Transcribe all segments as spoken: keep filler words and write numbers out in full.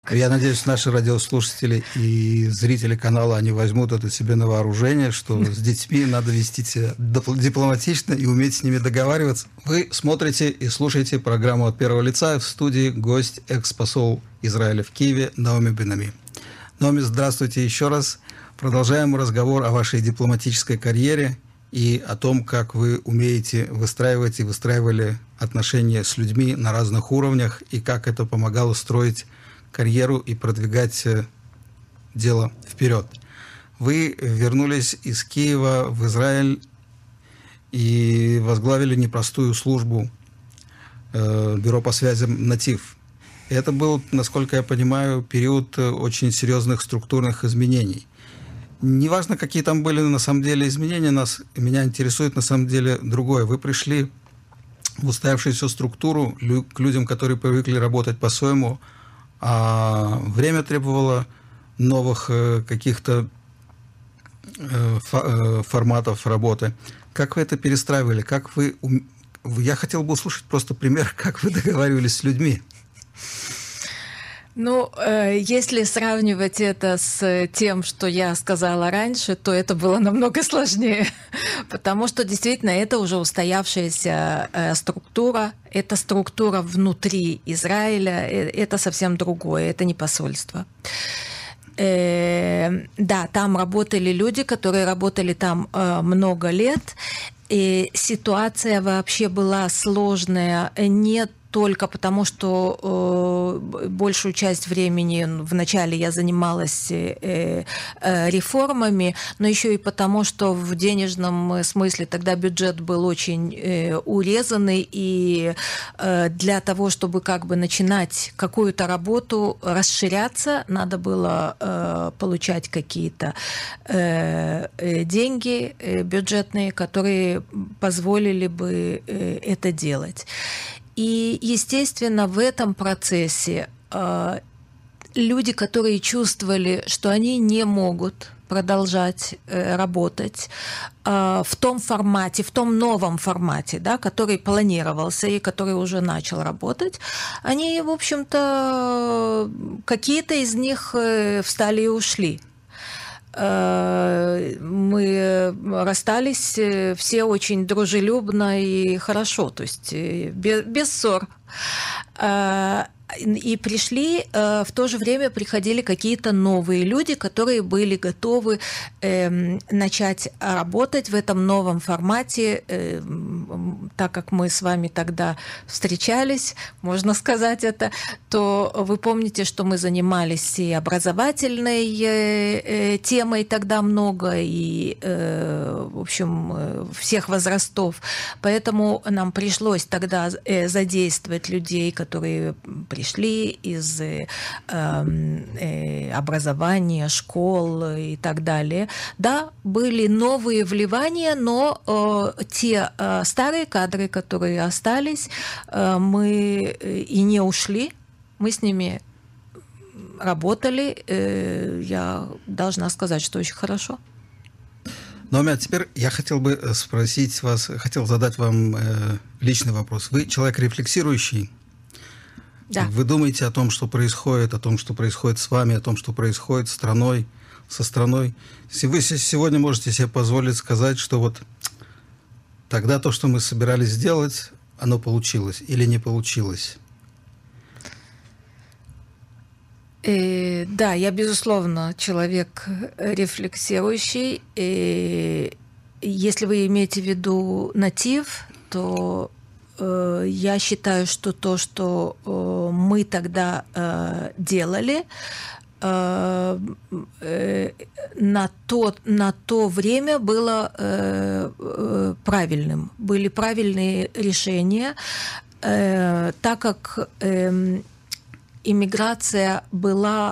Я надеюсь, наши радиослушатели и зрители канала, они возьмут это себе на вооружение, что с детьми надо вести себя дипломатично и уметь с ними договариваться. Вы смотрите и слушаете программу «От первого лица». В студии гость, экс-посол Израиля в Киеве Наоми Бен-Ami. Наоми, здравствуйте еще раз. Продолжаем разговор о вашей дипломатической карьере и о том, как вы умеете выстраивать и выстраивали отношения с людьми на разных уровнях, и как это помогало строить карьеру и продвигать дело вперед. Вы вернулись из Киева в Израиль и возглавили непростую службу э, Бюро по связям «Натив». Это был, насколько я понимаю, период очень серьезных структурных изменений. Неважно, какие там были на самом деле изменения, нас, меня интересует на самом деле другое. Вы пришли в устоявшуюся структуру лю, к людям, которые привыкли работать по-своему, а время требовало новых э, каких-то э, фо, э, форматов работы. Как вы это перестраивали? Как вы, я хотел бы услышать просто пример, как вы договаривались с людьми. Ну, э, если сравнивать это с тем, что я сказала раньше, то это было намного сложнее, потому что действительно это уже устоявшаяся э, структура, это структура внутри Израиля, э, это совсем другое, это не посольство. Э, да, там работали люди, которые работали там э, много лет, и ситуация вообще была сложная, не только потому, что э, большую часть времени вначале я занималась э, э, реформами, но еще и потому, что в денежном смысле тогда бюджет был очень э, урезанный, и э, для того, чтобы как бы начинать какую-то работу, расширяться, надо было э, получать какие-то э, э, деньги э, бюджетные, которые позволили бы э, это делать. И, естественно, в этом процессе э, люди, которые чувствовали, что они не могут продолжать э, работать э, в том формате, в том новом формате, да, который планировался и который уже начал работать, они, в общем-то, какие-то из них э, встали и ушли. Мы расстались все очень дружелюбно и хорошо, то есть без, без ссор. И пришли, в то же время приходили какие-то новые люди, которые были готовы начать работать в этом новом формате, так как мы с вами тогда встречались, можно сказать это, то вы помните, что мы занимались и образовательной темой тогда много, и, в общем, всех возрастов. Поэтому нам пришлось тогда задействовать людей, которые пришли из э, э, образования, школ и так далее. Да, были новые вливания, но э, те э, старые кадры, которые остались, э, мы и не ушли, мы с ними работали. Э, я должна сказать, что очень хорошо. Наоми, а теперь я хотел бы спросить вас, хотел задать вам э, личный вопрос. Вы человек рефлексирующий? Да. Вы думаете о том, что происходит, о том, что происходит с вами, о том, что происходит с страной, со страной. Вы сегодня можете себе позволить сказать, что вот тогда то, что мы собирались сделать, оно получилось или не получилось? Э, да, я, безусловно, человек рефлексирующий. И если вы имеете в виду натив, то я считаю, что то, что мы тогда делали, на то, на то время было правильным. Были правильные решения, так как иммиграция была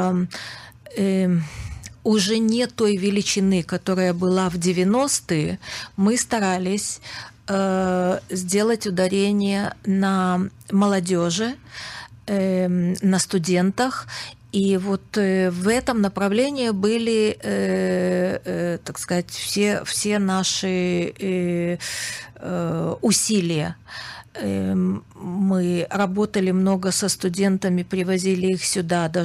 уже не той величины, которая была в девяностые, мы старались сделать ударение на молодежи, на студентах. И вот в этом направлении были, так сказать, все, все наши усилия. Мы работали много со студентами, привозили их сюда,